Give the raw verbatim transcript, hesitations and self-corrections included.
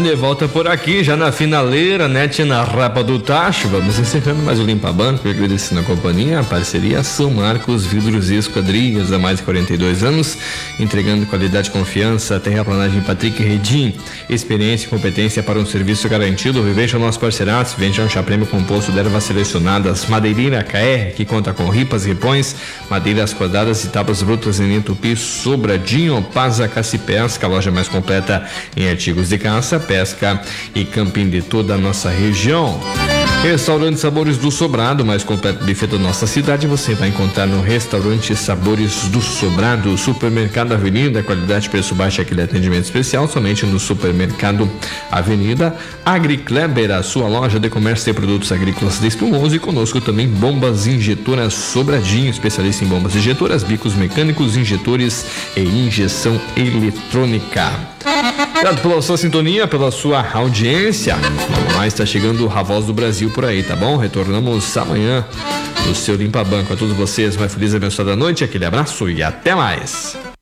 de volta por aqui, já na finaleira, né, tia, na Rapa do Tacho. Vamos encerrando mais o Limpa Banco, agradecendo a companhia, a parceria São Marcos Vidros e Esquadrias, há mais de quarenta e dois anos, entregando qualidade e confiança, terraplanagem Patrick Redim, experiência e competência para um serviço garantido. Veja o nosso parceirato, vende um chá prêmio composto de ervas selecionadas, madeireira K R, que conta com ripas, ripões, madeiras quadradas e tábuas brutas em linha tupi, Sobradinho, Paza Cacipesca, a loja mais completa em artigos de caça, pesca e camping de toda a nossa região. Restaurante Sabores do Sobrado, mais completo buffet da nossa cidade, você vai encontrar no Restaurante Sabores do Sobrado. Supermercado Avenida, qualidade, preço baixo, aquele atendimento especial somente no Supermercado Avenida. AgriKleber, a sua loja de comércio de produtos agrícolas de Espumoso, e conosco também Bombas Injetoras Sobradinho, especialista em bombas injetoras, bicos mecânicos, injetores e injeção eletrônica. Obrigado pela sua sintonia, pela sua audiência. Logo mais está chegando a Voz do Brasil por aí, tá bom? Retornamos amanhã no seu Limpa Banco. A todos vocês, uma feliz e abençoada noite, aquele abraço e até mais.